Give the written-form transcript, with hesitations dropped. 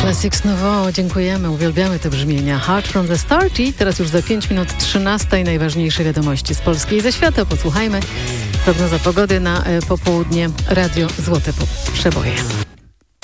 Six Nouveau, dziękujemy, uwielbiamy te brzmienia. Heart from the Start i teraz już za 5 minut 13 najważniejsze wiadomości z Polski i ze świata. Posłuchajmy. Prognoza pogody na popołudnie. Radio Złote Przeboje.